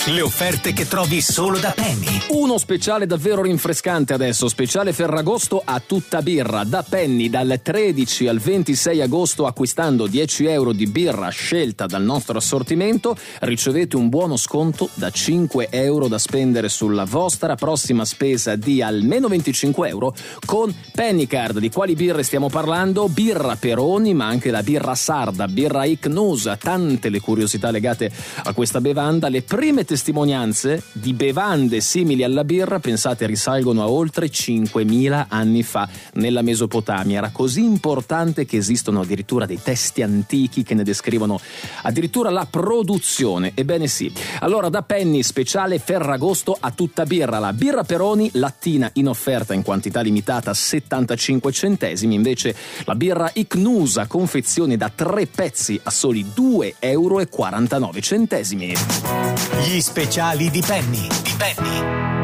Le offerte che trovi solo da Penny. Uno speciale davvero rinfrescante adesso, speciale Ferragosto a tutta birra. Da Penny dal 13 al 26 agosto, acquistando 10 euro di birra scelta dal nostro assortimento, ricevete un buono sconto da 5 euro da spendere sulla vostra prossima spesa di almeno 25 euro con Pennycard. Di quali birre stiamo parlando? Birra Peroni, ma anche la birra sarda, birra Icnusa, tante le curiosità legate a questa bevanda. Le prime testimonianze di bevande simili alla birra, pensate, risalgono a oltre 5.000 anni fa nella Mesopotamia. Era così importante che esistono addirittura dei testi antichi che ne descrivono addirittura la produzione. Ebbene sì. Allora, da Penny, speciale Ferragosto a tutta birra, la birra Peroni lattina in offerta in quantità limitata 75 centesimi, invece la birra Icnusa confezione da 3 pezzi a soli 2,49 euro. Gli speciali di Penny.